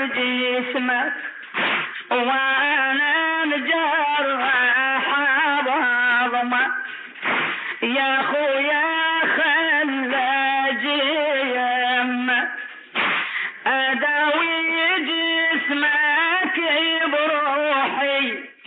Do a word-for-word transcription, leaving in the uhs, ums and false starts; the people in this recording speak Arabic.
جسمك وانا مجرح بعظمك يا خويا خلى جيمك اداوي جسمك بروحي